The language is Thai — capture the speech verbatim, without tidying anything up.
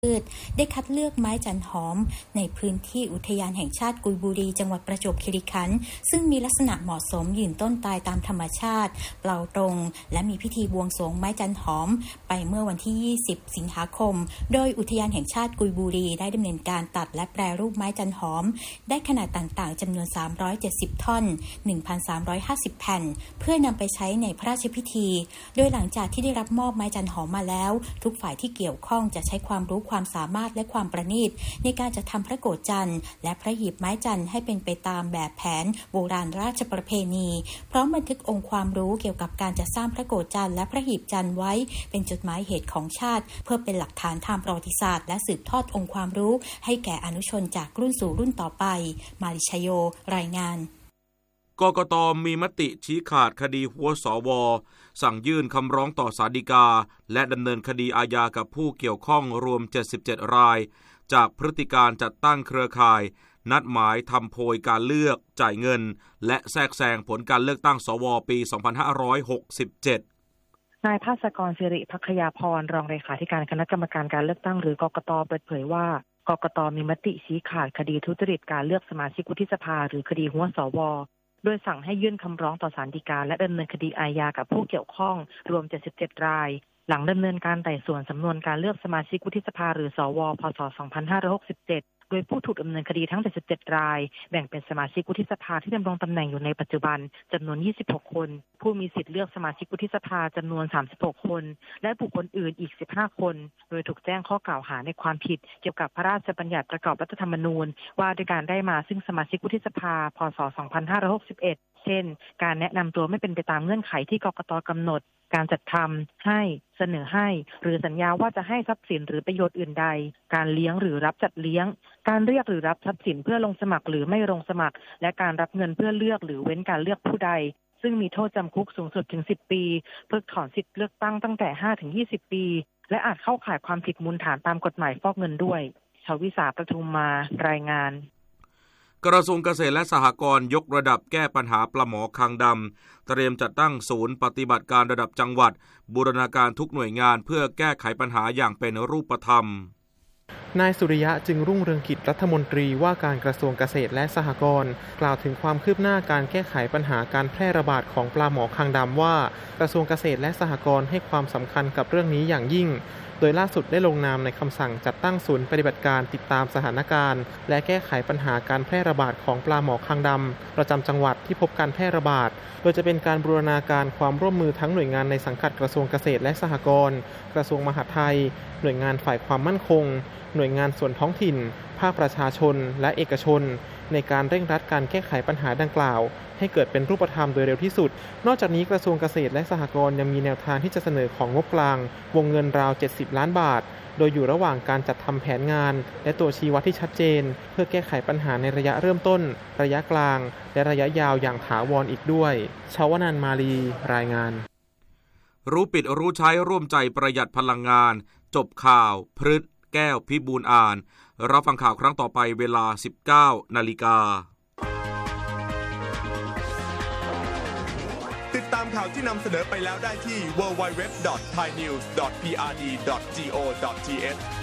ได้คัดเลือกไม้จันหอมในพื้นที่อุทยานแห่งชาติกุยบุรีจังหวัดประจวบคีรีขันธ์ซึ่งมีลักษณะเหมาะสมยืนต้นตายตามธรรมชาติเปล่าตรงและมีพิธีบวงสรวงไม้จันหอมไปเมื่อวันที่ยี่สิบสิงหาคมโดยอุทยานแห่งชาติกุยบุรีได้ดำเนินการตัดและแปรรูปไม้จันหอมได้ขนาดต่างๆจำนวนสามร้อยเจ็ดสิบท่อน หนึ่งพันสามร้อยห้าสิบ แผ่นเพื่อนำไปใช้ในพระราชพิธีโดยหลังจากที่ได้รับมอบไม้จันหอมมาแล้วทุกฝ่ายที่เกี่ยวข้องจะใช้ความรู้ความสามารถและความประณีตในการจัดทำพระโกฐจันทร์และพระหีบไม้จันทร์ให้เป็นไปตามแบบแผนโบราณราชประเพณีพร้อมบันทึกองค์ความรู้เกี่ยวกับการจัดสร้างพระโกฐจันทร์และพระหีบจันทร์ไว้เป็นจดหมายเหตุของชาติเพื่อเป็นหลักฐานทางประวัติศาสตร์และสืบทอดองค์ความรู้ให้แก่อนุชนจากรุ่นสู่รุ่นต่อไปมาริชโยรายงานกกต.มีมติชี้ขาดคดีหัวสว.สั่งยื่นคำร้องต่อศาลฎีกาและดำเนินคดีอาญากับผู้เกี่ยวข้องรวมเจ็ดสิบเจ็ดรายจากพฤติการจัดตั้งเครือข่ายนัดหมายทำโพยการเลือกจ่ายเงินและแทรกแซงผลการเลือกตั้งสว.ปี สองพันห้าร้อยหกสิบเจ็ดนายภาสกร สิริภักยาพรรองเลขาธิการคณะกรรมการการเลือกตั้งหรือกกต.เปิดเผยว่ากกต.มีมติชี้ขาดคดีทุจริตการเลือกสมาชิกวุฒิสภาหรือคดีหัวสว.โดยสั่งให้ยื่นคำร้องต่อศาลฎีกาและดำเนินคดีอาญากับผู้เกี่ยวข้องรวมเจ็ดสิบเจ็ดรายหลังดำเนินการไต่สวนสำนวนการเลือกสมาชิกวุฒิสภาหรือสวพศสองพันห้าร้อยหกสิบเจ็ดโดยผู้ถูกดำเนินคดีทั้งเจ็ดสิบเจ็ดรายแบ่งเป็นสมาชิกวุฒิสภาที่ดำรงตำแหน่งอยู่ในปัจจุบันจำนวนยี่สิบหกคนผู้มีสิทธิ์เลือกสมาชิกวุฒิสภาจำนวนสามสิบหกคนและบุคคลอื่นอีกสิบห้าคนโดยถูกแจ้งข้อกล่าวหาในความผิดเกี่ยวกับพระราชบัญญัติประกอบรัฐธรรมนูญว่าด้วยการได้มาซึ่งสมาชิกวุฒิสภาพศสองพันห้าร้อยหกสิบเอ็ดเช่นการแนะนำตัวไม่เป็นไปตามเงื่อนไขที่กกต.กำหนดการจัดทำให้เสนอให้หรือสัญญาว่าจะให้ทรัพย์สินหรือประโยชน์อื่นใดการเลี้ยงหรือรับจัดเลี้ยงการเรียกหรือรับทรัพย์สินเพื่อลงสมัครหรือไม่ลงสมัครและการรับเงินเพื่อเลือกหรือเว้นการเลือกผู้ใดซึ่งมีโทษจำคุกสูงสุดถึงสิบปีเพิกถอนสิทธิเลือกตั้งตั้งแต่ ห้าถึงยี่สิบ ปีและอาจเข้าข่ายความผิดมูลฐานตามกฎหมายฟอกเงินด้วยชวิสาประทุมมารายงานกระทรวงเกษตรและสหกรณ์ยกระดับแก้ปัญหาปลาหมอคางดำเตรียมจัดตั้งศูนย์ปฏิบัติการระดับจังหวัดบูรณาการทุกหน่วยงานเพื่อแก้ไขปัญหาอย่างเป็นรูปธรรมนายสุริยะจึงรุ่งเรืองกิจรัฐมนตรีว่าการกระทรวงเกษตรและสหกรณ์กล่าวถึงความคืบหน้าการแก้ไขปัญหาการแพร่ระบาดของปลาหมอคางดำว่ากระทรวงเกษตรและสหกรณ์ให้ความสำคัญกับเรื่องนี้อย่างยิ่งโดยล่าสุดได้ลงนามในคำสั่งจัดตั้งศูนย์ปฏิบัติการติดตามสถานการณ์และแก้ไขปัญหาการแพร่ระบาดของปลาหมอคางดำประจำจังหวัดที่พบการแพร่ระบาดโดยจะเป็นการบูรณาการความร่วมมือทั้งหน่วยงานในสังกัดกระทรวงเกษตรและสหกรณ์กระทรวงมหาดไทยหน่วยงานฝ่ายความมั่นคงหน่วยงานส่วนท้องถิ่นภาคประชาชนและเอกชนในการเร่งรัดการแก้ไขปัญหาดังกล่าวให้เกิดเป็นรูปธรรมโดยเร็วที่สุดนอกจากนี้กระทรวงเกษตรและสหกรณ์ยังมีแนวทางที่จะเสนอของงบกลางวงเงินราวเจ็ดสิบล้านบาทโดยอยู่ระหว่างการจัดทำแผนงานและตัวชี้วัดที่ชัดเจนเพื่อแก้ไขปัญหาในระยะเริ่มต้นระยะกลางและระยะยาวอย่างถาวรอีกด้วยชาวนันท์มาลีรายงานรู้ปิดรู้ใช้ร่วมใจประหยัดพลังงานจบข่าวพฤษแก้วพิบูลอ่านรับฟังข่าวครั้งต่อไปเวลา สิบเก้านาฬิกาติดตามข่าวที่นำเสนอไปแล้วได้ที่ ดับเบิลยู ดับเบิลยู ดับเบิลยู ดอท ไทยนิวส์ ดอท พี อาร์ ดี ดอท จี โอ ดอท ที เอช